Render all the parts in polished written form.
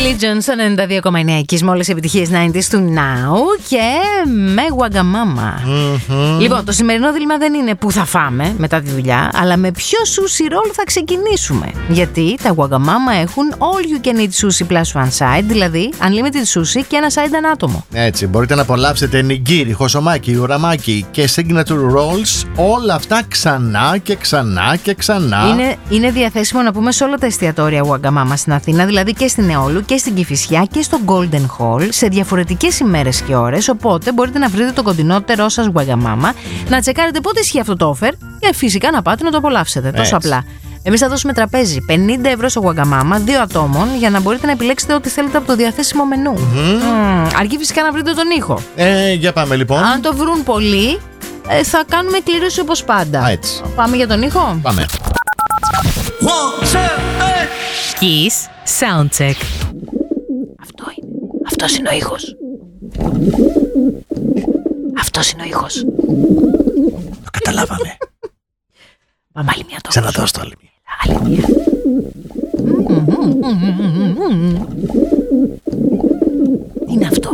Religion στο 92,9 εκεί με όλες οι επιτυχίες 90s του Now και με Wagamama. Λοιπόν, το σημερινό δίλημμα δεν είναι που θα φάμε μετά τη δουλειά, αλλά με ποιο sushi roll θα ξεκινήσουμε. Γιατί τα Wagamama έχουν all you can eat sushi plus one side, δηλαδή unlimited sushi και ένα side ανάτομο. Έτσι, μπορείτε να απολαύσετε νιγκίρι, χωσομάκι, ουραμάκι και signature rolls, όλα αυτά ξανά και ξανά και ξανά. Είναι διαθέσιμο να πούμε σε όλα τα εστιατόρια Wagamama στην Αθήνα, δηλαδή και στην Εόλου και στην Κηφισιά και στο Golden Hall σε διαφορετικές ημέρες και ώρες. Οπότε μπορείτε να βρείτε το κοντινότερό σας Wagamama, να τσεκάρετε πότε ισχύει αυτό το offer και φυσικά να πάτε να το απολαύσετε. Τόσο απλά. Εμείς θα δώσουμε τραπέζι 50 ευρώ στο Wagamama, 2 ατόμων, για να μπορείτε να επιλέξετε ό,τι θέλετε από το διαθέσιμο μενού. Αρκεί φυσικά να βρείτε τον ήχο. Για πάμε λοιπόν. Αν το βρουν πολλοί, θα κάνουμε κλήρωση όπως πάντα. Έτσι. Πάμε για τον ήχο. Πάμε. Kiss Soundcheck. Αυτός είναι ο ήχος. Αυτός είναι ο ήχος. Το καταλάβαμε. Πάμε άλλη μια τώρα. Ξαναδώσ' το άλλη μια. Άλλη μια. Τι είναι αυτό?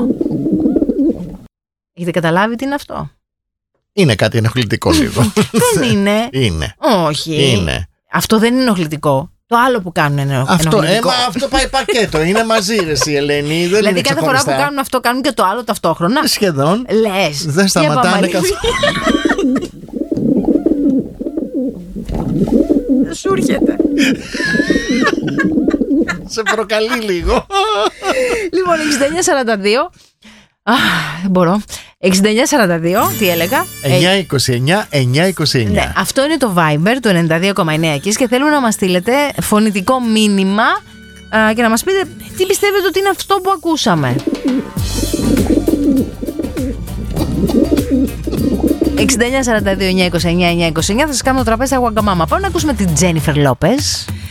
Έχετε καταλάβει τι είναι αυτό? Είναι κάτι ενοχλητικό λίγο. Δεν είναι. Είναι. Όχι. Είναι. Αυτό δεν είναι ενοχλητικό. Το άλλο που κάνουν είναι ενοχλητικό. Αυτό πάει πακέτο. Είναι μαζί ρε εσύ Ελένη. Δεν δηλαδή είναι κάθε φορά που κάνουν αυτό κάνουν και το άλλο ταυτόχρονα. Σχεδόν. Λες. Δεν σταματάνε καθόλου. Σου έρχεται. Σε προκαλεί λίγο. Λοιπόν, 6942. Δεν μπορώ. 6942, τι έλεγα? 929-929. Ναι, αυτό είναι το Viber του 92,9 εκεί και θέλουμε να μας στείλετε φωνητικό μήνυμα και να μας πείτε τι πιστεύετε ότι είναι αυτό που ακούσαμε. 6942-929-929. Θα σας κάνω το τραπέζι στα Wagamama. Πάμε να ακούσουμε την Jennifer Lopez.